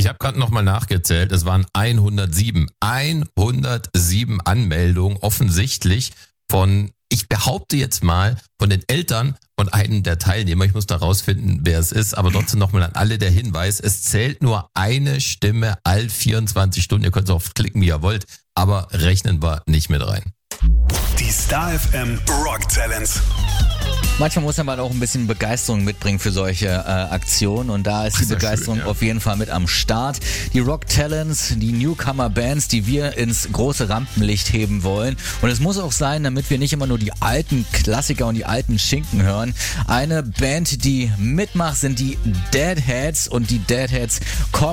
Ich habe gerade nochmal nachgezählt, es waren 107 Anmeldungen offensichtlich von, ich behaupte jetzt mal, von den Eltern von einem der Teilnehmer. Ich muss da rausfinden, wer es ist, aber trotzdem nochmal an alle der Hinweis, es zählt nur eine Stimme all 24 Stunden. Ihr könnt so oft klicken, wie ihr wollt, aber rechnen wir nicht mit rein. Die Star FM Rock Talents. Manchmal muss man auch ein bisschen Begeisterung mitbringen für solche Aktionen und da ist die Begeisterung auf jeden Fall mit am Start. Die Rock Talents, die Newcomer-Bands, die wir ins große Rampenlicht heben wollen. Und es muss auch sein, damit wir nicht immer nur die alten Klassiker und die alten Schinken hören. Eine Band, die mitmacht, sind die Deadheads und die Deadheads kommen